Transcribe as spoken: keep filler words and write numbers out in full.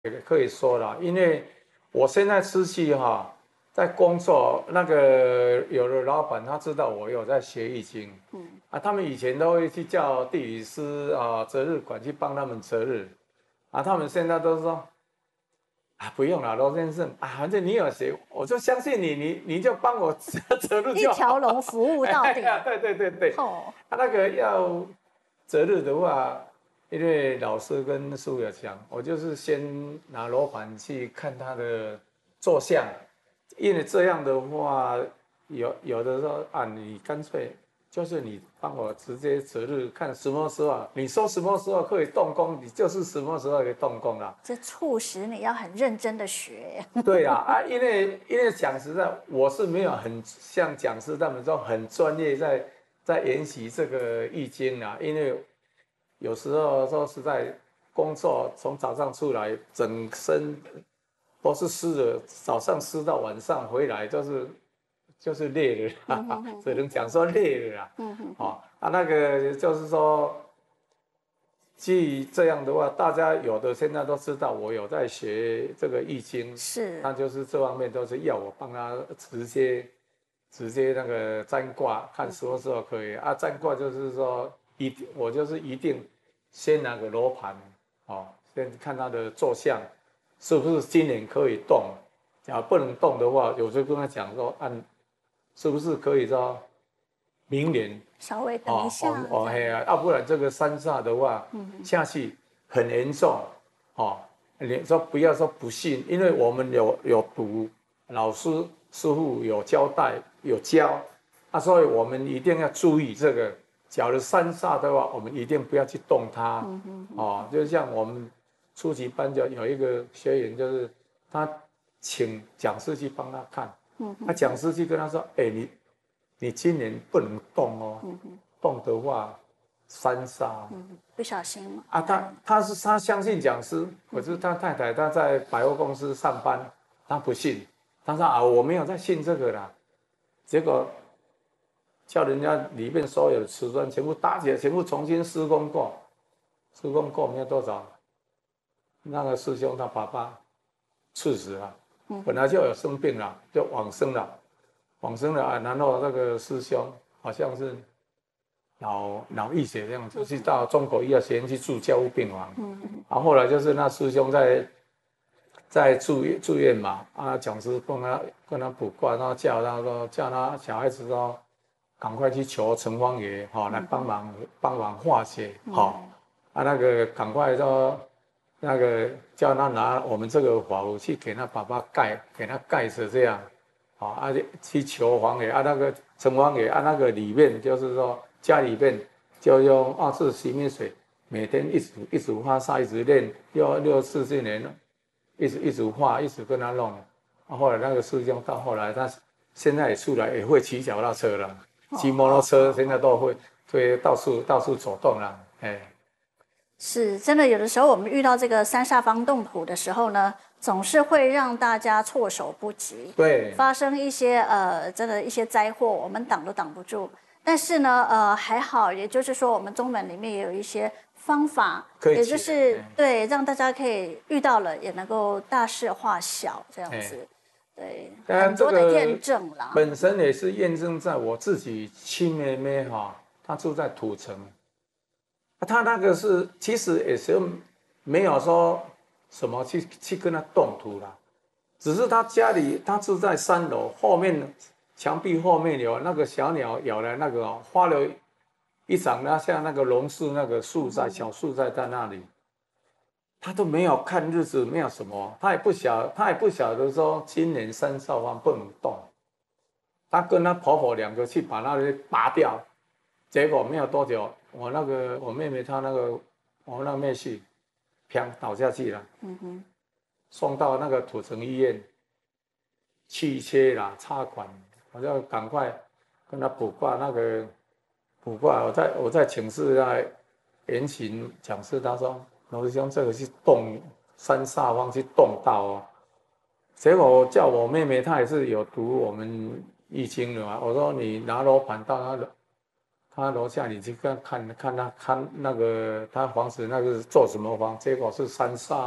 也可以说了，因为我现在出去哈，在工作，那个有的老板他知道我有在学易经，嗯，啊，他们以前都会去叫地理师啊、择日馆去帮他们择日，啊，他们现在都说啊，不用了，罗先生啊，反正你有学，我就相信你，你你就帮我择择日一就好。 条龙服务到底。 对对对对， 哦， 他那个要择日的话，因为老师跟师傅有讲，我就是先拿罗盘去看他的坐向，因为这样的话，有有的时候啊，你干脆就是你帮我直接择日，看什么时候你说什么时候可以动工，你就是什么时候可以动工啦。 这促使你要很认真的学。 对啊，啊，因为因为讲实在，我是没有很像讲师他们说很专业在在研习这个易经啊，因为有时候说实在工作从早上出来，整身都是湿的，早上湿到晚上回来就是就是累了，哈哈，只能讲说累了啦。嗯嗯。哦，啊，那个就是说。基于这样的话，大家有的现在都知道我有在学这个易经， 是， 那就是这方面都是要我帮他直接直接那个占卦，看什么时候可以啊。占卦就是说一我就是一定先拿个罗盘，哦，先看他的坐向是不是今年可以动，假如不能动的话，有时候跟他讲说按是不是可以说明年。 稍微等一哦下。 哦哦，嘿啊，要不然这个三煞的话，嗯、下去很严重，哦，你说不要说不信，因为我们有有读，老师师傅有交代有教，啊，所以我们一定要注意这个。假如三煞的话，我们一定不要去动它，嗯嗯嗯、哦，就像我们初级班就有一个学员，就是他请讲师去帮他看，嗯、他讲师去跟他说，哎，你。你今年不能动哦，嗯、动的话，三杀。 嗯，不小心了。 啊，他他是他相信讲师，可是他太太她在百货公司上班，他不信，他说啊我没有在信这个啦，结果叫人家里面所有的瓷砖全部搭起来，全部重新施工过，施工过没有多少，那个师兄他爸爸猝死了，本来就有生病了，就往生了。往生了啊，然后那个师兄好像是脑脑溢血这样子，去到中国医药学院去住教务病房。嗯，啊，后来就是那师兄在在住院住院嘛，啊，讲师跟他跟他卜卦，然后叫他说叫他小孩子说赶快去求城隍爷哈、哦、来帮忙帮忙化解哈、哦，啊那个赶快说那个叫他拿我们这个法符去给他爸爸盖给他盖着这样。啊，啊去求皇爷啊，那个城隍爷啊，那个里面就是说家里面就用二次洗米水，每天一直一直发烧，一直练，六六四十年了，一直一直画，一直跟他弄。啊，后来那个师兄到后来，他现在也出来也会骑脚踏车了，骑摩托车现在都会，会到处到处走动了，哎。 是真的，有的时候我们遇到这个三煞方动土的时候呢，总是会让大家措手不及， 对， 发生一些呃，真的一些灾祸，我们挡都挡不住。但是呢，呃，还好，也就是说，我们宗门里面也有一些方法，也就是对，让大家可以遇到了也能够大事化小这样子，对，很多的验证啦。 本身也是验证在我自己亲妹妹哈，她住在土城。他那个是其实也是没有说什么去去跟他动土啦，只是他家里他住在三楼，后面墙壁后面有那个小鸟咬了那个、哦、花了一场那像那个榕树那个树在小树在在那里，他都没有看日子，没有什么，他也不晓他也不晓得说今年三少方不能动，他跟他婆婆两个去把那里拔掉，结果没有多久。我那个我妹妹她那个我那个妹婿，砰倒下去了，嗯哼，送到那个土城医院，气切啦插管，我就赶快跟他卜卦那个卜卦，我在我在请示那严勤讲师，他说罗师兄这个是动三煞方去动到哦，结果我叫我妹妹她也是有读我们易经的嘛，我说你拿罗盘到他的。他楼下你去看看看他看那个他房子那个做什么房，结果是三煞。